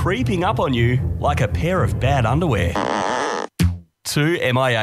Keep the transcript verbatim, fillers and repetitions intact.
creeping up on you like a pair of bad underwear. Two M I A